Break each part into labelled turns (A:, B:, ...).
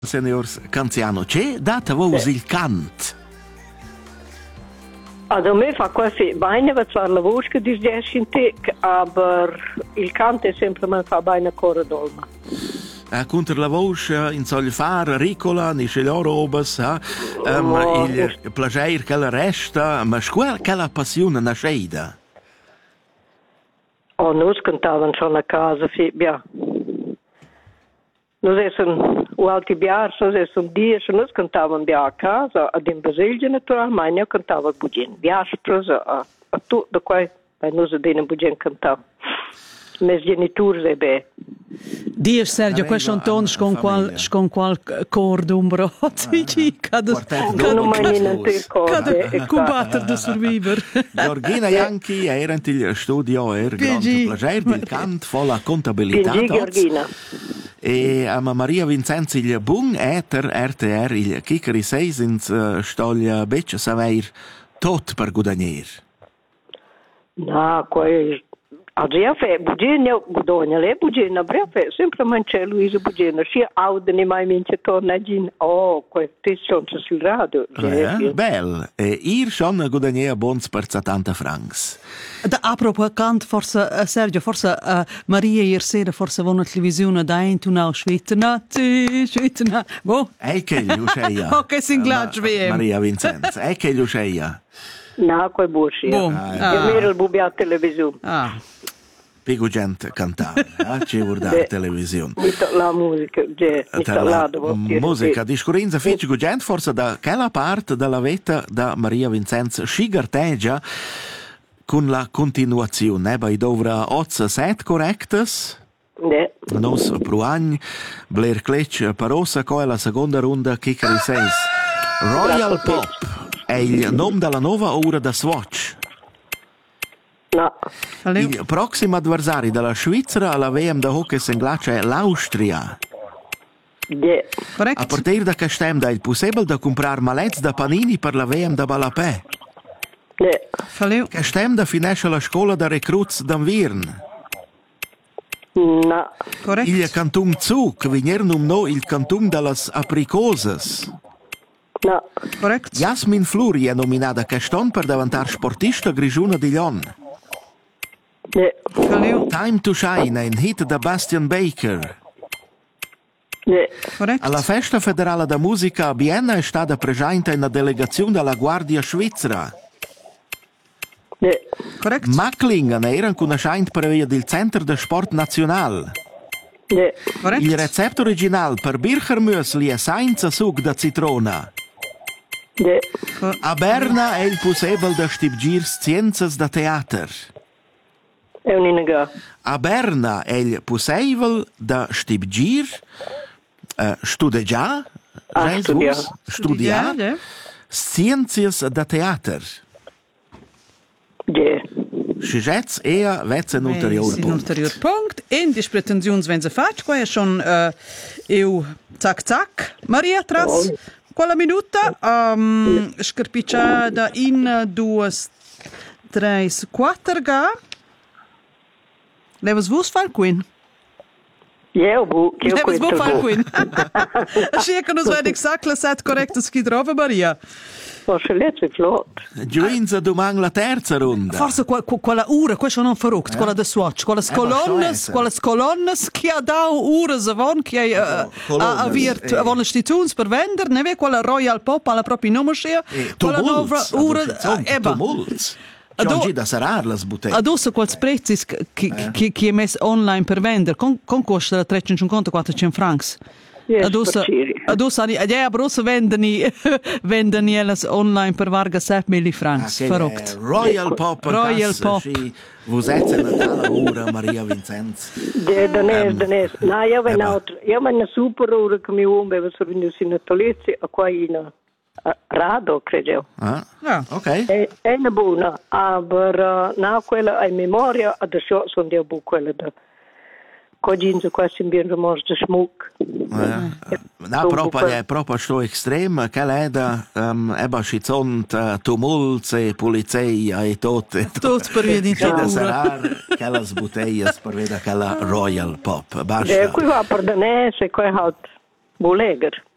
A: Seniors Canziano, c'è data vos il cant?
B: Also mir fa quasi bene, was war la voce che disgesci in te, aber il canto è sempre man fa bene cora dolma.
A: Contro la voce in soglia fare, ricola, nisce le robes, il plager che la resta, ma scuola che la passione nasceida.
B: Oh, noi cantavano schon a casa, ja. Noi siamo alti biars, noi siamo 10, noi cantavamo a casa, ad in Brasilia naturalmente, io cantavo bugin, biastros, a tutto qua, noi abbiamo bugin cantato. Mes genitori e beh.
C: Dio Sergio, questo Antonio con qual cordumbro,
B: non mai niente cose.
C: Cubater de survivor.
A: Georgina Janchi era il studio grande placer del cant volla contabilità.
B: Georgina.
A: E a Maria Vincenzi il bun eter RTR il Kikeri 6 in stoglia beccia saver tot per guadagner.
B: No, qua also ja fe bugina gudonia le bugina breve semplicemente Luisa bugina si audeni mai mince torna gin questo sono sul radio
A: bel e ir schon guadagner bons per 70 francs.
C: Da apropos cant forse Sergio forse Maria ieri sera forse vona televisione da in tunau Schwitna boh
A: che Lucia
C: ok singlage
A: Maria Vincenzi che Lucia
B: no quei bushi io miro il bubbia a televisione
A: più gente cantava ci guardare televisione
B: la musica
A: musica discorrenza fece gente forse da quella parte della vita da Maria Vincenzi scigarteggia con la continuazione bei dovra 8-7 correctes nos pruagn Blair Cletch parossa co la seconda ronda Kikeri 6 Royal Pop è il nome della nuova ora da Swatch.
B: No.
A: Il prossimo avversario della Svizzera alla VM da hockey singlace è l'Austria.
C: Correct.
A: A partire da questo è possibile da comprare mallets da panini per la VM da Balapè. Questo da finisce la scuola da recruits d'Anvirn.
B: No.
C: Correct.
A: Il canton Zug viene no il canton delle apricoses.
B: No.
C: Correct.
A: Jasmin Fluri è nominata quest'anno per diventare sportista grigiuna di Lyon. Time to Shine è un hit da Bastian Baker.
C: Correct.
A: Alla Festa Federale da Musica a Vienna è stata presente una delegazione della Guardia Svizzera.
C: Correct.
A: Macklingen era conosciuto per via del Centro de Sport Nazional.
C: Correct.
A: Il recepto originale per Birchermüsli è senza succo da citrona. A Berna è il possibile da stipgir scienze da teatro.
B: È un'inega.
A: A Berna è il possibile da stipgir studiare scienze da teatro. Scigetz ea vezza un ulterior
C: punct. In die pretensions wenn sie fatsch, qua è schon eu zac Maria tras quella minuta scarpicciata in 2 3 4 ga levas vos fal queen
B: Levas
C: vos fal queen Schicken uns wenn exakt la set correctes skidrova Maria
B: forse lezze flot
A: Giuinza domani la terza ronda
C: forse quella ora questo non farockt quella da Swatch quelle colonnes che ha dato ore zavon che ha aviert avon istituzioni per vendere neve quella Royal Pop alla propria nome sia quella nuova ora
A: Giorgi da sarar las bottiglie.
C: Adesso quels prezzi che è messo online per vendere con costa 350-400 francs. Adesso a brosse vendani elas online per varga 7.000 francs. Verrückt.
A: Royal Pop. Vous êtes Natale ora Maria Vincenzi.
B: Danès. No, io ho una super ora che mi umbe per venire in Natalizio a qua in Rado, credo.
A: Ok.
B: È una buona, aber no, quella è memoria, adesso sono di abu quella da Cogginzo quasi in bien rimorso di smuc.
A: No, proprio sto estremo, che è da eba schizont tumults e polizia e tutto.
C: Tutto per via di
A: da sarar, che las bottiglie per via quella Royal Pop. Basta.
B: Qui va per danese, qui halt Boleger.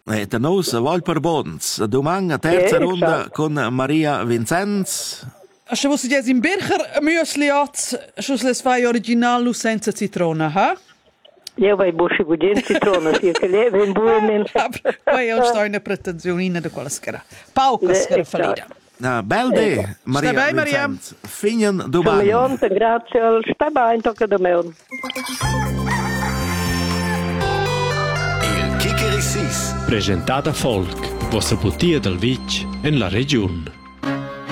A: Da nos vol per bons. Domani terza ronda con Maria Vincenz.
C: Se vuoi dire in Bircher müsli-oz, se le fai originali senza citrona, ha?
B: Io vai busci budin citrona, sia che lei ven buonen.
C: Poi io sto in pretenzionina di quella schera. Pauca schera falida.
A: Bel day, Maria Vincenz. Finen domani.
B: Grazie, stai bene, tocca da me.
D: Il Kikeriksis, presentata Folk, vostra putia del Vic in la regione.